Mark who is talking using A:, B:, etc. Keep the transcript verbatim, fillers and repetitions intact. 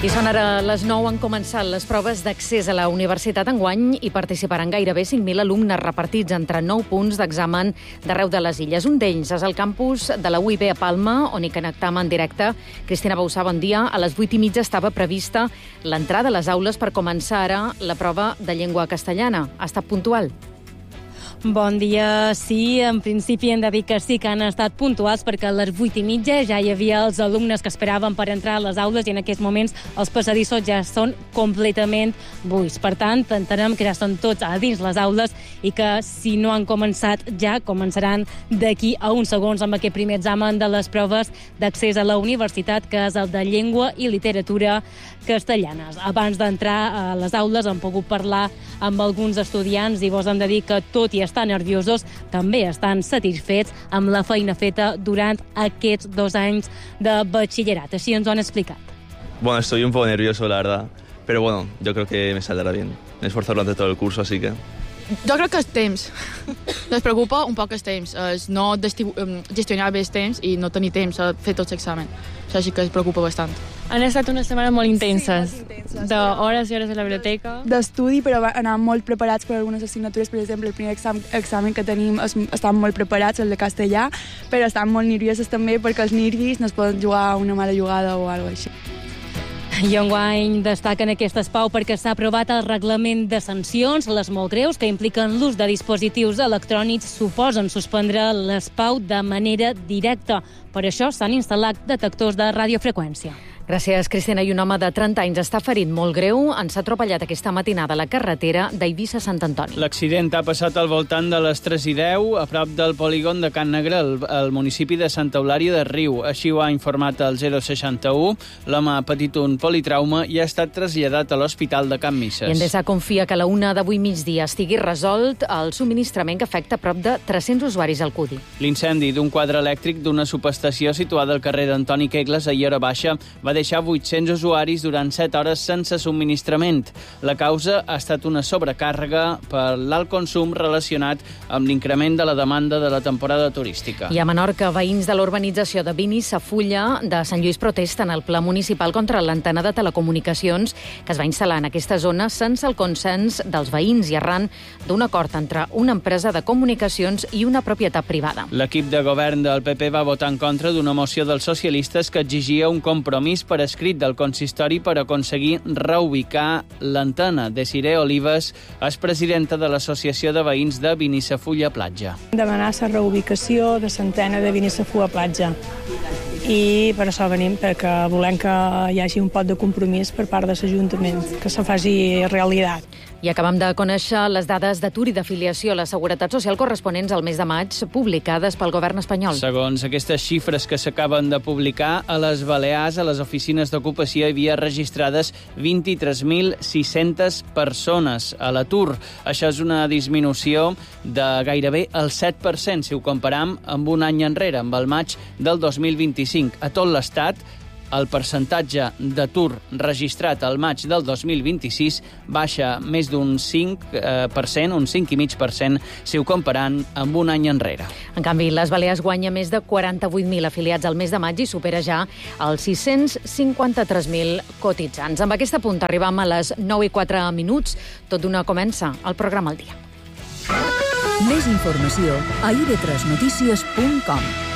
A: I són ara les nou, han començat les proves d'accés a la universitat enguany i participaran gairebé cinc mil alumnes repartits entre nou punts d'examen d'arreu de les illes. Un d'ells és el campus de la U I B a Palma, on hi connectam en directe. Cristina Bausà, bon dia. A les vuit i mitja estava prevista l'entrada a les aules per començar ara la prova de llengua castellana. Ha estat puntual?
B: Bon dia. Sí, en principi hem de dir que sí que han estat puntuals perquè a les vuit i mitja ja hi havia els alumnes que esperaven per entrar a les aules i en aquests moments els passadissos ja són completament buits. Per tant, entenem que ja són tots a dins les aules i que si no han començat ja, començaran d'aquí a uns segons amb aquest primer examen de les proves d'accés a la universitat, que és el de llengua i literatura castellanes. Abans d'entrar a les aules hem pogut parlar amb alguns estudiants i vos hem de dir que tot i estar nerviosos, també estan satisfets amb la feina feta durant aquests dos anys de batxillerat. Així ens ho han explicat.
C: Bueno, estoy un poco nervioso, la verdad. Pero bueno, yo creo que me saldrá bien. Me he esforzado durante todo el curso, así que...
D: Jo crec que el temps. Ens preocupa un poc el temps. És no gestionar bé el temps i no tenir temps a fer tots els exàmens. Això sí que es preocupa bastant.
E: Han estat unes setmanes molt intenses,
F: sí, molt intenses.
E: d'hores i hores a la biblioteca.
F: D'estudi, però anàvem molt preparats per algunes assignatures. Per exemple, el primer examen, examen que tenim es, estàvem molt preparats, el de castellà, però estàvem molt nerviosos també perquè els nervis no es poden jugar una mala jugada o alguna cosa així.
B: I enguany destaquen aquest espau perquè s'ha aprovat el reglament de sancions, les molt greus, que impliquen l'ús de dispositius electrònics, suposen suspendre l'espau de manera directa. Per això s'han instal·lat detectors de radiofreqüència.
A: Gràcies, Cristina. I un home de trenta anys està ferit molt greu. Ens ha atropellat aquesta matinada a la carretera d'Eivissa a Sant Antoni.
G: L'accident ha passat al voltant de les tres i deu, a prop del polígon de Can Negre, al municipi de Santa Eulària de Riu. Així ho ha informat el zero seixanta-u. L'home ha patit un politrauma i ha estat traslladat a l'Hospital de Can Misses.
A: I Endesa confia que a la una d'avui migdia estigui resolt el subministrament que afecta prop de tres-cents usuaris al Cudi.
G: L'incendi d'un quadre elèctric d'una subestació situada al carrer d'Antoni Quegles, a Iora Baixa, va deixar vuit-cents usuaris durant set hores sense subministrament. La causa ha estat una sobrecàrrega per l'alt consum relacionat amb l'increment de la demanda de la temporada turística.
A: I a Menorca, veïns de l'urbanització de Binissafulla de Sant Lluís protesten el pla municipal contra l'antena de telecomunicacions que es va instal·lar en aquesta zona sense el consens dels veïns i arran d'un acord entre una empresa de comunicacions i una propietat privada.
G: L'equip de govern del P P va votar en contra d'una moció dels socialistes que exigia un compromís per escrit del consistori per aconseguir reubicar l'antena. Desiree Olives és presidenta de l'Associació de Veïns de Binissafulla Platja.
H: Demanar la reubicació de l'antena de Binissafulla Platja. I per això venim, perquè volem que hi hagi un pot de compromís per part de l'Ajuntament, que se faci realitat.
A: I acabem de conèixer les dades d'atur i d'afiliació a la Seguretat Social corresponents al mes de maig, publicades pel govern espanyol.
G: Segons aquestes xifres que s'acaben de publicar, a les Balears, a les oficines d'ocupació, hi havia registrades vint-i-tres mil sis-centes persones a l'atur. Això és una disminució de gairebé el set per cent, si ho comparam amb un any enrere, amb el maig del dos mil vint-i-cinc. A tot l'Estat, el percentatge d'atur registrat al maig del dos mil vint-i-sis baixa més d'un cinc per cent, un cinc coma cinc per cent, si ho comparant amb un any enrere.
A: En canvi, les Balears guanya més de quaranta-vuit mil afiliats al mes de maig i supera ja els sis-cents cinquanta-tres mil cotitzants. Amb aquest punt arribam a les nou i quatre minuts. Tot d'una comença el programa al dia.
I: Més informació a i ve tres notícies punt com.